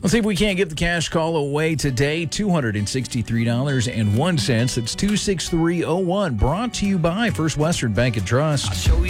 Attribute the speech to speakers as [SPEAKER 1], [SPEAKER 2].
[SPEAKER 1] Let's see if we can't get the cash call away today. $263.01. That's 26301. Brought to you by First Western Bank and Trust.
[SPEAKER 2] I'll show you